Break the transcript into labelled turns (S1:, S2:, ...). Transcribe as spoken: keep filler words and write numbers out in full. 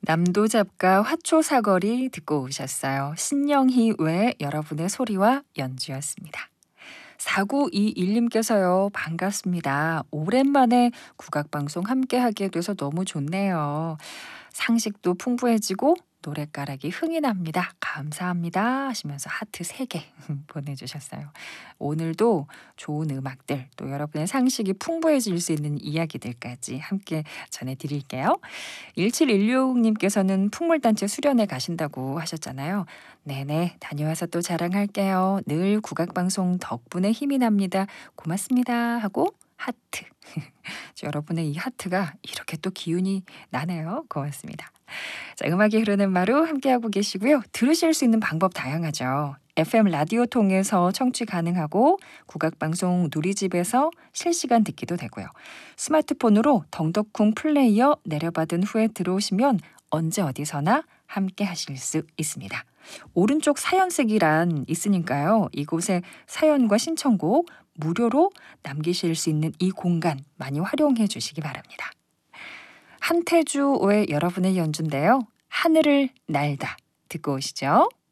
S1: 남도 잡가 화초사거리 듣고 오셨어요. 신영희 외 여러분의 소리와 연주였습니다. 사구이일님께서요. 반갑습니다. 오랜만에 국악방송 함께하게 돼서 너무 좋네요. 상식도 풍부해지고 노랫가락이 흥이 납니다. 감사합니다 하시면서 하트 세 개 보내주셨어요. 오늘도 좋은 음악들 또 여러분의 상식이 풍부해질 수 있는 이야기들까지 함께 전해드릴게요. 일칠일육님께서는 풍물단체 수련회 가신다고 하셨잖아요. 네네, 다녀와서 또 자랑할게요. 늘 국악방송 덕분에 힘이 납니다. 고맙습니다 하고 하트. 여러분의 이 하트가 이렇게 또 기운이 나네요. 고맙습니다. 자, 음악이 흐르는 마루 함께하고 계시고요. 들으실 수 있는 방법 다양하죠. 에프엠 라디오 통해서 청취 가능하고 국악방송 누리집에서 실시간 듣기도 되고요. 스마트폰으로 덩덕쿵 플레이어 내려받은 후에 들어오시면 언제 어디서나 함께 하실 수 있습니다. 오른쪽 사연 쓰기란 있으니까요. 이곳에 사연과 신청곡 무료로 남기실 수 있는 이 공간 많이 활용해 주시기 바랍니다. 한태주의 여러분의 연주인데요. 하늘을 날다 듣고 오시죠.